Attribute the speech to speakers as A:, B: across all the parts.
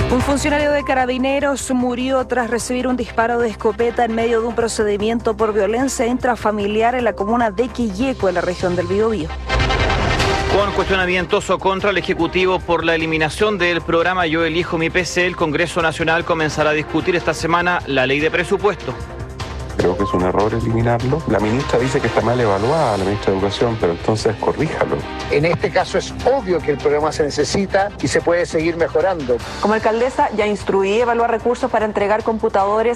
A: Un funcionario de Carabineros murió tras recibir un disparo de escopeta en medio de un procedimiento por violencia intrafamiliar en la comuna de Quilleco, en la región del Biobío.
B: Con cuestionamientos contra el Ejecutivo por la eliminación del programa Yo Elijo Mi PC, el Congreso Nacional comenzará a discutir esta semana la ley de presupuesto.
C: Creo que es un error eliminarlo. La ministra dice que está mal evaluada, la ministra de Educación, pero entonces corríjalo.
D: En este caso es obvio que el programa se necesita y se puede seguir mejorando.
E: Como alcaldesa ya instruí y evaluar recursos para entregar computadores.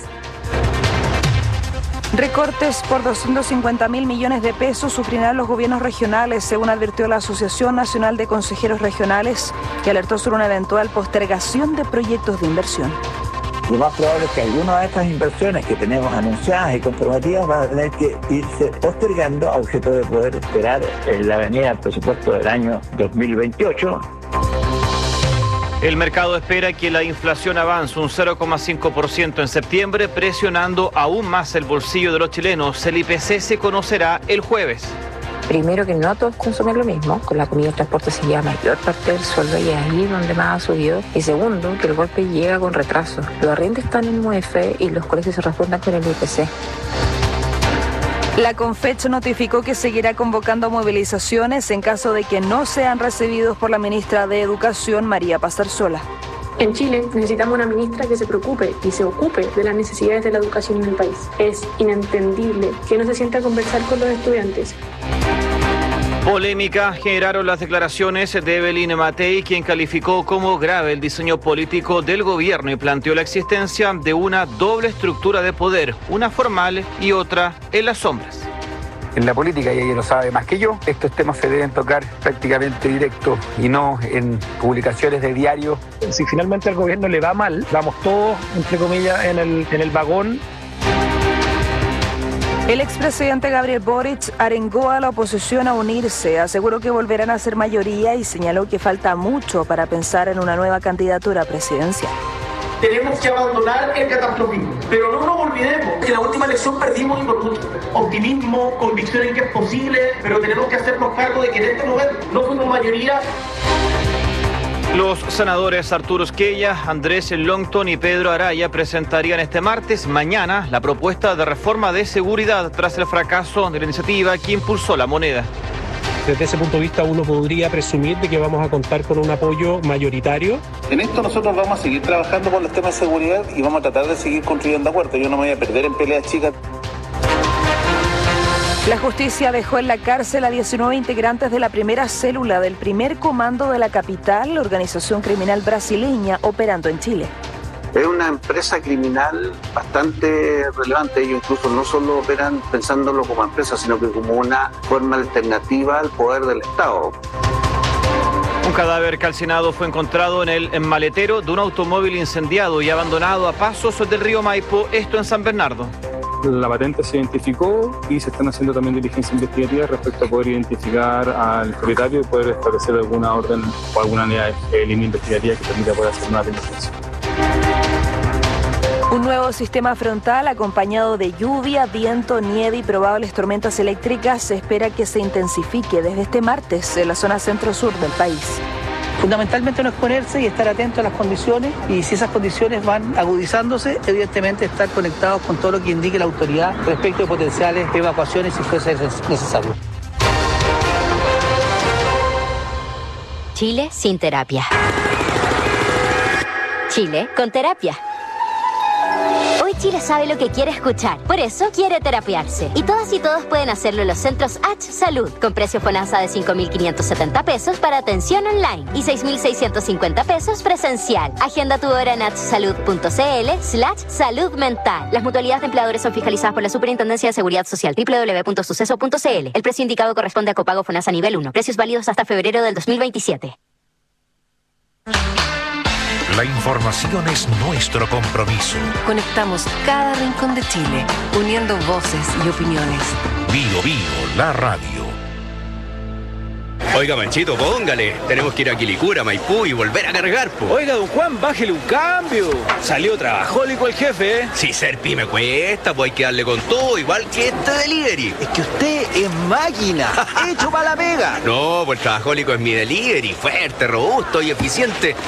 A: Recortes por 250.000 millones de pesos sufrirán los gobiernos regionales, según advirtió la Asociación Nacional de Consejeros Regionales, que alertó sobre una eventual postergación de proyectos de inversión.
F: Lo más probable es que algunas de estas inversiones que tenemos anunciadas y comprometidas van a tener que irse postergando a objeto de poder esperar la venida del presupuesto del año 2028.
B: El mercado espera que la inflación avance un 0,5% en septiembre, presionando aún más el bolsillo de los chilenos. El IPC se conocerá el jueves.
G: Primero, que no todos consumen lo mismo, con la comida y el transporte se lleva mayor parte del sueldo y es ahí donde más ha subido. Y segundo, que el golpe llega con retraso. Los arriendos están en MUEF y los colegios se respondan con el IPC.
A: La CONFECH notificó que seguirá convocando movilizaciones en caso de que no sean recibidos por la ministra de Educación, María Paz Arzola.
H: En Chile necesitamos una ministra que se preocupe y se ocupe de las necesidades de la educación en el país. Es inentendible que no se sienta a conversar con los estudiantes.
B: Polémica generaron las declaraciones de Evelyn Matei, quien calificó como grave el diseño político del gobierno y planteó la existencia de una doble estructura de poder, una formal y otra en las sombras.
I: En la política, y ella lo sabe más que yo, estos temas se deben tocar prácticamente directo y no en publicaciones de diario.
D: Si finalmente al gobierno le va mal, vamos todos, entre comillas, en el vagón.
A: El expresidente Gabriel Boric arengó a la oposición a unirse, aseguró que volverán a ser mayoría y señaló que falta mucho para pensar en una nueva candidatura presidencial.
J: Tenemos que abandonar el catastrofismo, pero no nos olvidemos que en la última elección perdimos y por mucho. Optimismo, convicción en que es posible, pero tenemos que hacernos cargo de que en este momento no fuimos mayoría.
B: Los senadores Arturo Esquella, Andrés Longton y Pedro Araya presentarían este martes, mañana, la propuesta de reforma de seguridad tras el fracaso de la iniciativa que impulsó la moneda.
K: Desde ese punto de vista uno podría presumir de que vamos a contar con un apoyo mayoritario.
L: En esto nosotros vamos a seguir trabajando con los temas de seguridad y vamos a tratar de seguir construyendo acuerdos. Yo no me voy a perder en peleas chicas.
A: La justicia dejó en la cárcel a 19 integrantes de la primera célula del primer comando de la capital, organización criminal brasileña operando en Chile.
L: Es una empresa criminal bastante relevante. Ellos incluso no solo operan pensándolo como empresa, sino que como una forma alternativa al poder del Estado.
B: Un cadáver calcinado fue encontrado en el maletero de un automóvil incendiado y abandonado a pasos del río Maipo, esto en San Bernardo.
M: La patente se identificó y se están haciendo también diligencias investigativas respecto a poder identificar al propietario y poder establecer alguna orden o alguna línea investigativa que permita poder hacer una diligencia.
A: Un nuevo sistema frontal acompañado de lluvia, viento, nieve y probables tormentas eléctricas se espera que se intensifique desde este martes en la zona centro-sur del país.
N: Fundamentalmente no exponerse y estar atento a las condiciones, y si esas condiciones van agudizándose, evidentemente estar conectados con todo lo que indique la autoridad respecto de potenciales evacuaciones si fuese necesario.
O: Chile sin terapia. Chile con terapia. Hoy Chile sabe lo que quiere escuchar, por eso quiere terapiarse. Y todas y todos pueden hacerlo en los centros H Salud, con precio FONASA de 5.570 pesos para atención online y 6.650 pesos presencial. Agenda tu hora en hsalud.cl/salud mental. Las mutualidades de empleadores son fiscalizadas por la Superintendencia de Seguridad Social, www.suceso.cl. El precio indicado corresponde a copago FONASA nivel 1. Precios válidos hasta febrero del 2027.
P: La información es nuestro compromiso.
Q: Conectamos cada rincón de Chile, uniendo voces y opiniones.
P: Bio Bio, la radio.
R: Oiga, Manchito, póngale. Tenemos que ir a Quilicura, Maipú y volver a cargar, po.
S: Oiga, don Juan, bájele un cambio. Salió trabajólico el jefe, ¿eh?
R: Si ser pyme cuesta, pues hay que darle con todo, igual que este delivery.
S: Es que usted es máquina, hecho para la pega.
R: No, pues el trabajólico es mi delivery, fuerte, robusto y eficiente.